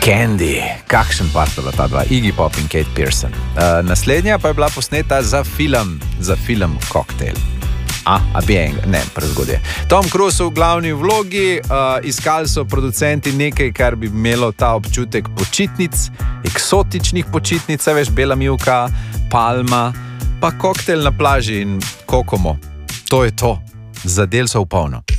Candy, kakšen par sta bila ta dva, Iggy Pop in Kate Pearson. Naslednja pa je bila posneta za film Cocktail. Ne, prezgodje. Tom Cruise v glavni vlogi, iskali so producenti nekaj, kar bi imelo ta občutek počitnic, eksotičnih počitnic, veš, bela mivka, palma, pa koktel na plaži in Kokomo. To je to, zadel so v polno.